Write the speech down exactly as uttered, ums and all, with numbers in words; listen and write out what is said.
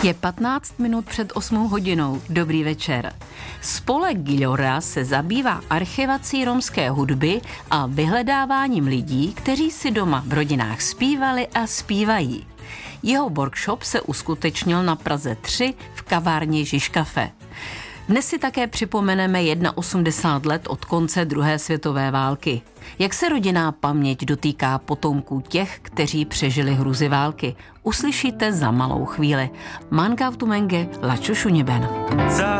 Je patnáct minut před osmou hodinou. Dobrý večer. Spolek Gilora se zabývá archivací romské hudby a vyhledáváním lidí, kteří si doma v rodinách zpívali a zpívají. Jeho workshop se uskutečnil na Praze tři v kavárně Žižkafe. Dnes si také připomeneme osmdesát jedna let od konce druhé světové války. Jak se rodinná paměť dotýká potomků těch, kteří přežili hrůzy války, uslyšíte za malou chvíli. Mankautumenge lačušuněben.